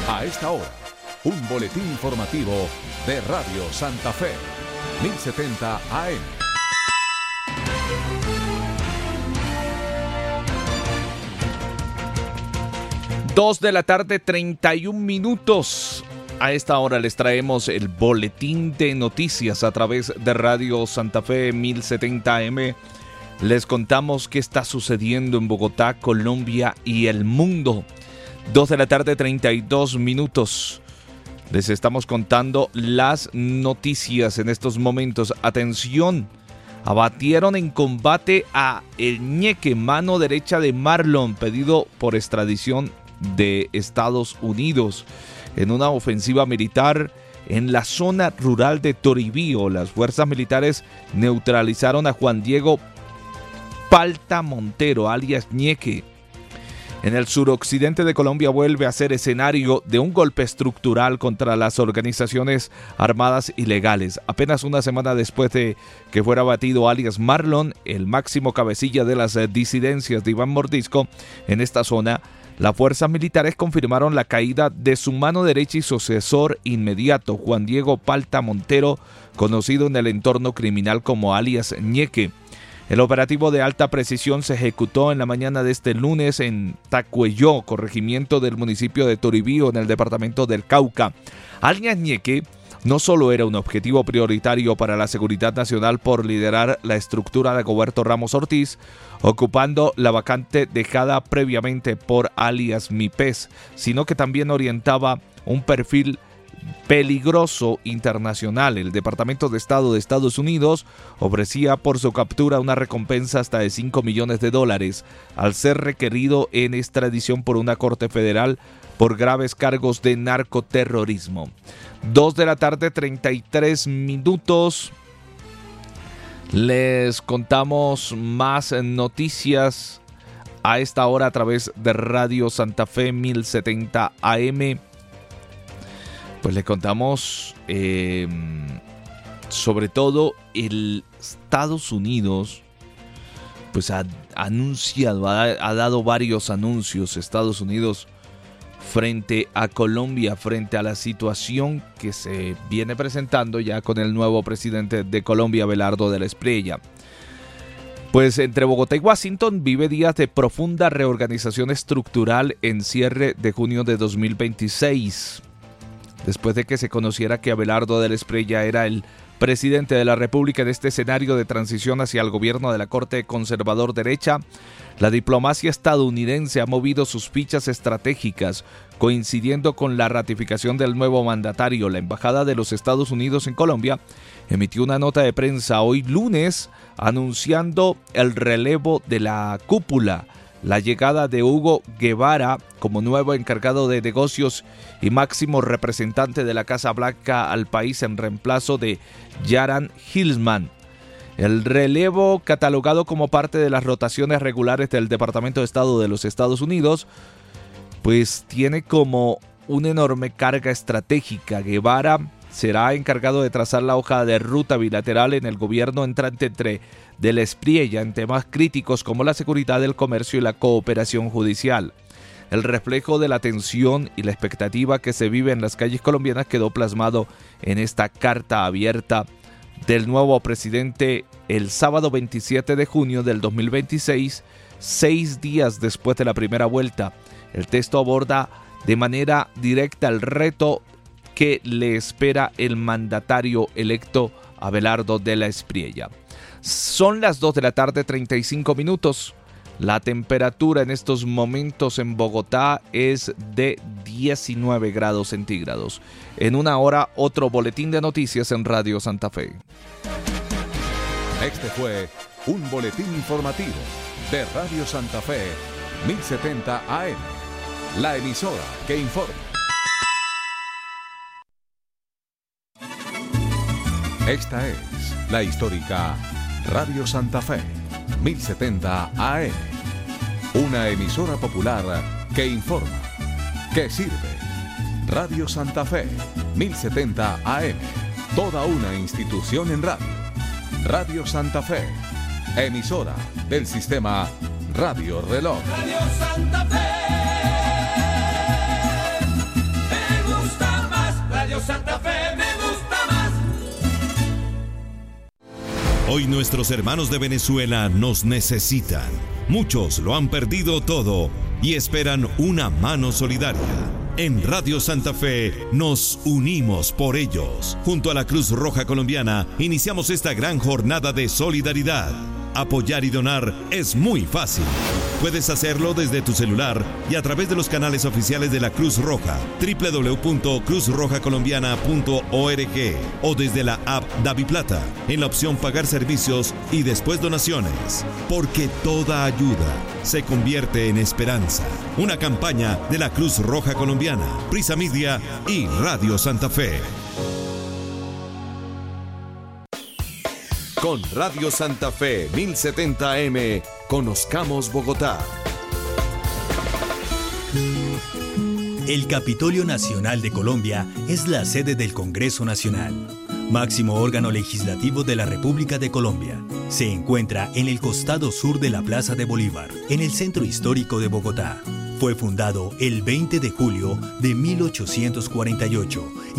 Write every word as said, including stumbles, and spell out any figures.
A esta hora, un boletín informativo de Radio Santa Fe, mil setenta A M. Dos de la tarde, treinta y un minutos. A esta hora les traemos el boletín de noticias a través de Radio Santa Fe mil setenta A M. Les contamos qué está sucediendo en Bogotá, Colombia y el mundo. Dos de la tarde, treinta y dos minutos. Les estamos contando las noticias en estos momentos. Atención, abatieron en combate a el ñeque, mano derecha de Marlon, pedido por extradición de Estados Unidos. En una ofensiva militar en la zona rural de Toribío, las fuerzas militares neutralizaron a Juan Diego Palta Montero, alias ñeque. En el suroccidente de Colombia vuelve a ser escenario de un golpe estructural contra las organizaciones armadas ilegales. Apenas una semana después de que fuera abatido alias Marlon, el máximo cabecilla de las disidencias de Iván Mordisco en esta zona, las fuerzas militares confirmaron la caída de su mano derecha y sucesor inmediato, Juan Diego Palta Montero, conocido en el entorno criminal como alias ñeque. El operativo de alta precisión se ejecutó en la mañana de este lunes en Tacuelló, corregimiento del municipio de Toribío, en el departamento del Cauca. Alias ñeque no solo era un objetivo prioritario para la seguridad nacional por liderar la estructura de Goberto Ramos Ortiz, ocupando la vacante dejada previamente por alias Mipes, sino que también orientaba un perfil peligroso internacional. El Departamento de Estado de Estados Unidos ofrecía por su captura una recompensa hasta de cinco millones de dólares, al ser requerido en extradición por una corte federal por graves cargos de narcoterrorismo. Dos de la tarde, treinta y tres minutos. Les contamos más noticias a esta hora a través de Radio Santa Fe mil setenta A M. Pues les contamos eh, sobre todo el Estados Unidos pues ha anunciado, ha, ha dado varios anuncios Estados Unidos frente a Colombia, frente a la situación que se viene presentando ya con el nuevo presidente de Colombia, Abelardo de la Espriella. Pues entre Bogotá y Washington vive días de profunda reorganización estructural en cierre de junio de dos mil veintiséis. Después de que se conociera que Abelardo de la Espriella era el presidente de la República en este escenario de transición hacia el gobierno de la Corte Conservador Derecha, la diplomacia estadounidense ha movido sus fichas estratégicas, coincidiendo con la ratificación del nuevo mandatario. La Embajada de los Estados Unidos en Colombia emitió una nota de prensa hoy lunes anunciando el relevo de la cúpula, la llegada de Hugo Guevara como nuevo encargado de negocios y máximo representante de la Casa Blanca al país en reemplazo de Yaron Hillman. El relevo, catalogado como parte de las rotaciones regulares del Departamento de Estado de los Estados Unidos, pues tiene como una enorme carga estratégica. Guevara será encargado de trazar la hoja de ruta bilateral en el gobierno entrante entre de la Espriella en temas críticos como la seguridad, el comercio y la cooperación judicial. El reflejo de la tensión y la expectativa que se vive en las calles colombianas quedó plasmado en esta carta abierta del nuevo presidente el sábado veintisiete de junio del dos mil veintiséis, seis días después de la primera vuelta. El texto aborda de manera directa el reto que le espera el mandatario electo Abelardo de la Espriella. Son las dos de la tarde, treinta y cinco minutos. La temperatura en estos momentos en Bogotá es de diecinueve grados centígrados. En una hora, otro boletín de noticias en Radio Santa Fe. Este fue un boletín informativo de Radio Santa Fe mil setenta A M, la emisora que informa. Esta es la histórica Radio Santa Fe mil setenta A M, una emisora popular que informa, que sirve. Radio Santa Fe mil setenta A M, toda una institución en radio. Radio Santa Fe, emisora del sistema Radio Reloj. Radio Santa Fe. Hoy nuestros hermanos de Venezuela nos necesitan. Muchos lo han perdido todo y esperan una mano solidaria. En Radio Santa Fe nos unimos por ellos. Junto a la Cruz Roja Colombiana iniciamos esta gran jornada de solidaridad. Apoyar y donar es muy fácil. Puedes hacerlo desde tu celular y a través de los canales oficiales de la Cruz Roja, doble u doble u doble u punto cruz roja colombiana punto org, o desde la app DaviPlata en la opción Pagar servicios y después donaciones. Porque toda ayuda se convierte en esperanza. Una campaña de la Cruz Roja Colombiana, Prisa Media y Radio Santa Fe. Con Radio Santa Fe mil setenta A M, conozcamos Bogotá. El Capitolio Nacional de Colombia es la sede del Congreso Nacional, máximo órgano legislativo de la República de Colombia. Se encuentra en el costado sur de la Plaza de Bolívar, en el centro histórico de Bogotá. Fue fundado el veinte de julio de mil ochocientos cuarenta y ocho